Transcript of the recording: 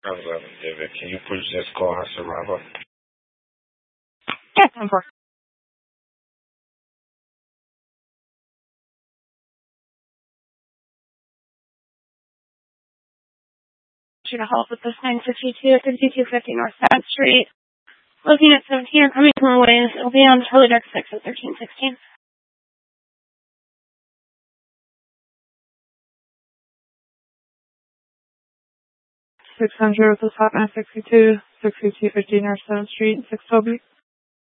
11, David. Can you please just call her Sarava? Yes, I'm for. To help with this 952 at 5250 North 7th Street. Looking at 17 or coming from ways. It'll be on Charlie Dark 6 at 1316. 600 with the stop at 62, 6250 North 7th Street, 6 Toby.